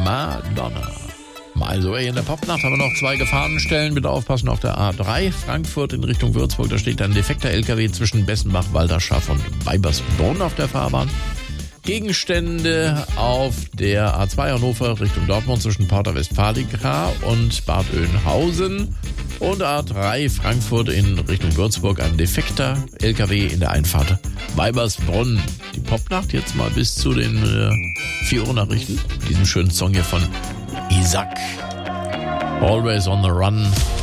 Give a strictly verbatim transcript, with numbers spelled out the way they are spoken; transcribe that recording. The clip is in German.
Madonna. Also in der Popnacht haben wir noch zwei Gefahrenstellen. Bitte aufpassen auf der A drei, Frankfurt in Richtung Würzburg. Da steht ein defekter L K W zwischen Bessenbach, Walderschaff und Weibersbrunn auf der Fahrbahn. Gegenstände auf der A zwei Hannover Richtung Dortmund zwischen Porta Westfalica und Bad Oeynhausen. Und A drei Frankfurt in Richtung Würzburg, ein defekter L K W in der Einfahrt Weibersbrunn. Die Popnacht jetzt mal bis zu den äh, vier Uhr Nachrichten. Diesem schönen Song hier von Isaac. Always on the run.